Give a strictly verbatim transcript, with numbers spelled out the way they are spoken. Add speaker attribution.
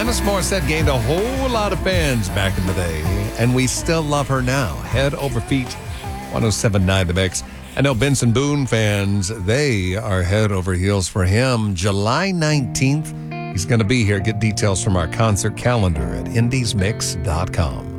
Speaker 1: Alanis Morissette gained a whole lot of fans back in the day, and we still love her now. Head over feet, one oh seven point nine The Mix. I know Benson Boone fans, they are head over heels for him. July nineteenth, he's going to be here. Get details from our concert calendar at indies mix dot com.